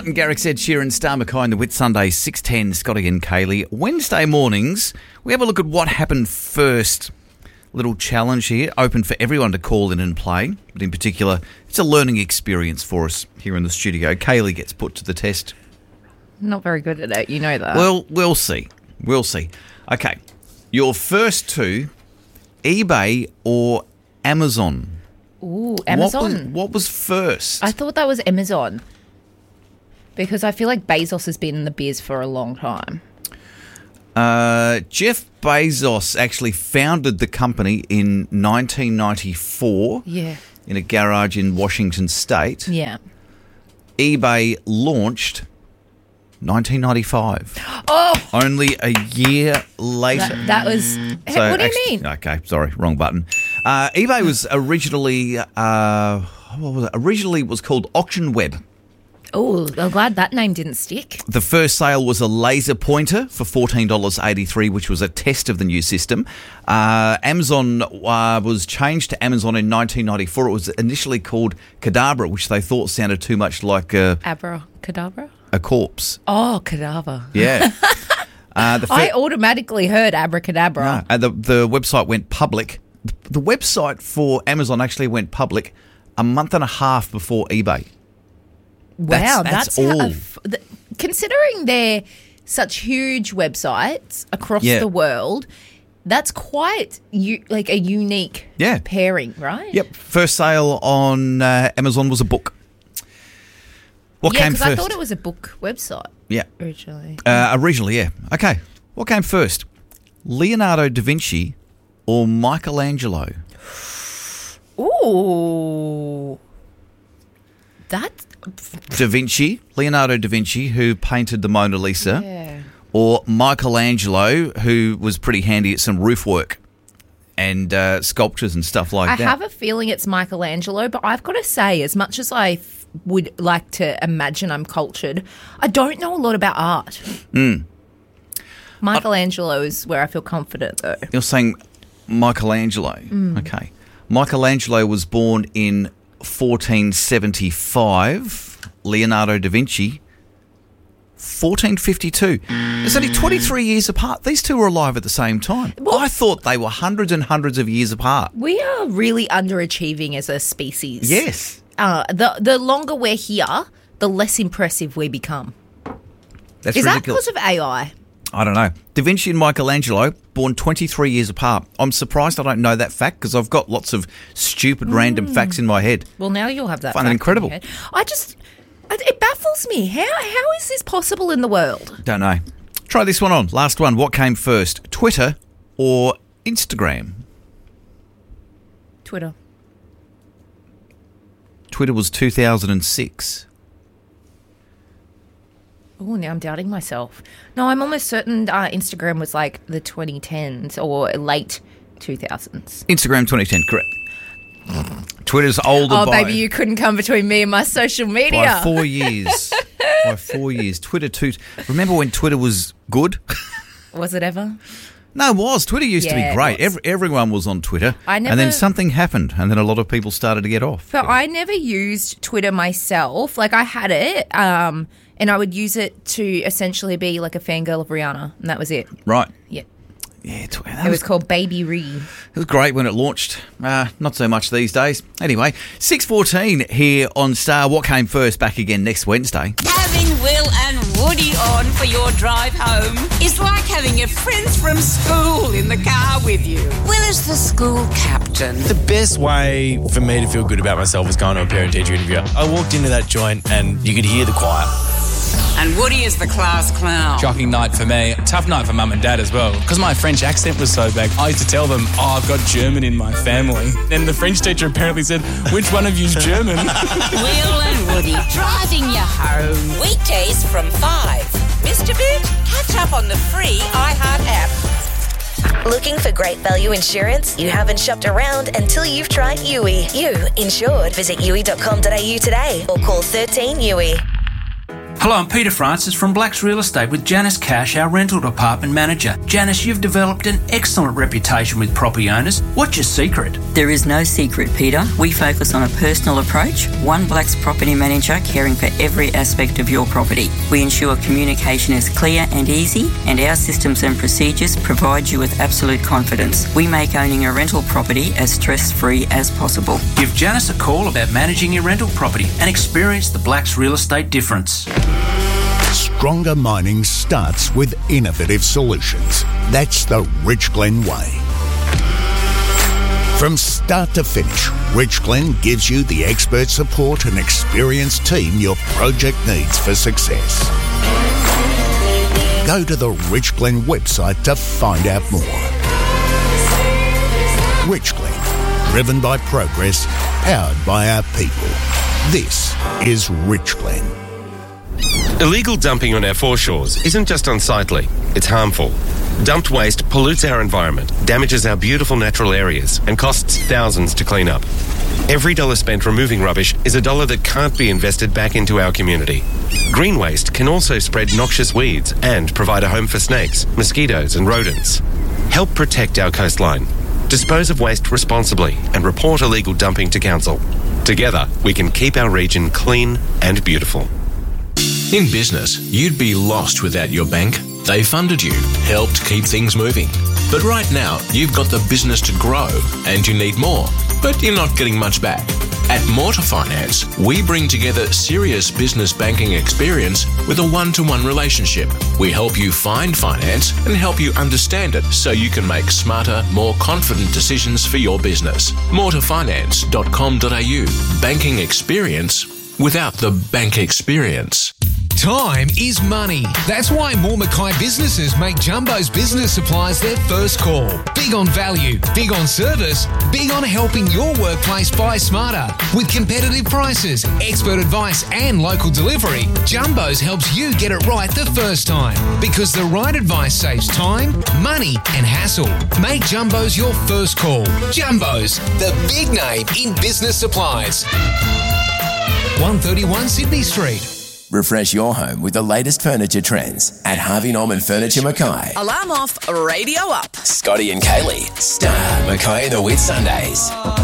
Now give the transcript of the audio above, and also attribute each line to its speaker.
Speaker 1: Martin Garrix, Ed Sheeran, Star Mackay in the Whit Sunday, 6:10, Scotty and Kaylee. Wednesday mornings, we have a look at what happened first. Little challenge here, open for everyone to call in and play. But in particular, it's a learning experience for us here in the studio. Kaylee gets put to the test.
Speaker 2: Not very good at it, you know that.
Speaker 1: Well, we'll see. We'll see. Okay, your first two, eBay or Amazon?
Speaker 2: Ooh, Amazon.
Speaker 1: What was first?
Speaker 2: I thought that was Amazon because I feel like Bezos has been in the biz for a long time.
Speaker 1: Jeff Bezos actually founded the company in 1994 in a garage in Washington State.
Speaker 2: Yeah.
Speaker 1: eBay launched 1995.
Speaker 2: Oh!
Speaker 1: Only a year later.
Speaker 2: That was... what do you mean?
Speaker 1: Okay, sorry, wrong button. eBay was originally... Originally it was called Auction Web.
Speaker 2: Oh, I'm glad that name didn't stick.
Speaker 1: The first sale was a laser pointer for $14.83, which was a test of the new system. Amazon was changed to Amazon in 1994. It was initially called Cadabra, which they thought sounded too much like
Speaker 2: Abracadabra?
Speaker 1: A corpse.
Speaker 2: Oh, cadaver.
Speaker 1: Yeah.
Speaker 2: I automatically heard abracadabra.
Speaker 1: No, the website went public. The website for Amazon actually went public a month and a half before eBay.
Speaker 2: Wow,
Speaker 1: that's all.
Speaker 2: Considering they're such huge websites across the world, that's quite a unique pairing, right?
Speaker 1: Yep. First sale on Amazon was a book. What came first?
Speaker 2: I thought it was a book website.
Speaker 1: Yeah.
Speaker 2: Originally.
Speaker 1: Originally, yeah. Okay. What came first? Leonardo da Vinci or Michelangelo?
Speaker 2: Ooh. That's...
Speaker 1: Leonardo da Vinci, who painted the Mona Lisa, or Michelangelo, who was pretty handy at some roof work and sculptures and stuff like that.
Speaker 2: I have a feeling it's Michelangelo, but I've got to say, as much as I would like to imagine I'm cultured, I don't know a lot about art. Michelangelo is where I feel confident, though.
Speaker 1: You're saying Michelangelo. Okay. Michelangelo was born in 1475, Leonardo da Vinci, 1452. It's only 23 years apart. These two were alive at the same time. Well, I thought they were hundreds and hundreds of years apart.
Speaker 2: We are really underachieving as a species.
Speaker 1: Yes.
Speaker 2: The longer we're here, the less impressive we become.
Speaker 1: That's
Speaker 2: Is
Speaker 1: ridiculous.
Speaker 2: that because of AI?
Speaker 1: I don't know. Da Vinci and Michelangelo, born 23 years apart. I'm surprised I don't know that fact because I've got lots of stupid random facts in my head.
Speaker 2: Well, now you'll have that.
Speaker 1: I find it incredible.
Speaker 2: It baffles me. How is this possible in the world?
Speaker 1: Don't know. Try this one on. Last one. What came first, Twitter or Instagram?
Speaker 2: Twitter.
Speaker 1: Twitter was 2006.
Speaker 2: Oh, now I'm doubting myself. No, I'm almost certain Instagram was like the 2010s or late 2000s.
Speaker 1: Instagram 2010, correct. Twitter's older by...
Speaker 2: Oh, baby, you couldn't come between me and my social media.
Speaker 1: By 4 years. By 4 years. Twitter too. Remember when Twitter was good?
Speaker 2: Was it ever?
Speaker 1: No, it was. Twitter used to be great. Everyone was on Twitter. And then something happened, and then a lot of people started to get off.
Speaker 2: But I never used Twitter myself. Like, I had it, and I would use it to essentially be like a fangirl of Rihanna, and that was it.
Speaker 1: Right.
Speaker 2: Yeah.
Speaker 1: Yeah,
Speaker 2: it was called Baby Ree.
Speaker 1: It was great when it launched. Not so much these days. Anyway, 6:14 here on Star. What came first? Back again next Wednesday.
Speaker 3: Having Will and Woody on for your drive home is like having your friends from school in the car with you. Will is the school captain.
Speaker 4: The best way for me to feel good about myself was going to a parent-teacher interview. I walked into that joint and you could hear the choir.
Speaker 3: And Woody is the class clown.
Speaker 5: Shocking night for me. Tough night for Mum and Dad as well. Because my French accent was so bad, I used to tell them, I've got German in my family. And the French teacher apparently said, which one of you's German?
Speaker 3: Will and Woody driving you home. Weekdays from 5. Missed a bit? Catch up on the free iHeart app.
Speaker 6: Looking for great value insurance? You haven't shopped around until you've tried Yui. You insured. Visit yui.com.au today or call 13 Yui.
Speaker 7: Hello, I'm Peter Francis from Blacks Real Estate with Janice Cash, our rental department manager. Janice, you've developed an excellent reputation with property owners. What's your secret?
Speaker 8: There is no secret, Peter. We focus on a personal approach, one Blacks property manager caring for every aspect of your property. We ensure communication is clear and easy, and our systems and procedures provide you with absolute confidence. We make owning a rental property as stress-free as possible.
Speaker 7: Give Janice a call about managing your rental property and experience the Blacks Real Estate difference.
Speaker 9: Stronger mining starts with innovative solutions. That's the Rich Glen way. From start to finish, Rich Glen gives you the expert support and experienced team your project needs for success. Go to the Rich Glen website to find out more. Rich Glen, driven by progress, powered by our people. This is Rich Glen.
Speaker 10: Illegal dumping on our foreshores isn't just unsightly, it's harmful. Dumped waste pollutes our environment, damages our beautiful natural areas, and costs thousands to clean up. Every dollar spent removing rubbish is a dollar that can't be invested back into our community. Green waste can also spread noxious weeds and provide a home for snakes, mosquitoes, and rodents. Help protect our coastline. Dispose of waste responsibly and report illegal dumping to council. Together, we can keep our region clean and beautiful.
Speaker 11: In business, you'd be lost without your bank. They funded you, helped keep things moving. But right now, you've got the business to grow and you need more, but you're not getting much back. At Mortar Finance, we bring together serious business banking experience with a one-to-one relationship. We help you find finance and help you understand it so you can make smarter, more confident decisions for your business. Mortarfinance.com.au. Banking experience without the bank experience.
Speaker 12: Time is money. That's why more Mackay businesses make Jumbo's business supplies their first call. Big on value, big on service, big on helping your workplace buy smarter. With competitive prices, expert advice and local delivery, Jumbo's helps you get it right the first time. Because the right advice saves time, money and hassle. Make Jumbo's your first call. Jumbo's, the big name in business supplies. 131 Sydney Street.
Speaker 13: Refresh your home with the latest furniture trends at Harvey Norman Furniture Mackay.
Speaker 14: Alarm off, radio up.
Speaker 13: Scotty and Kaylee, Star Mackay the Whit Sundays.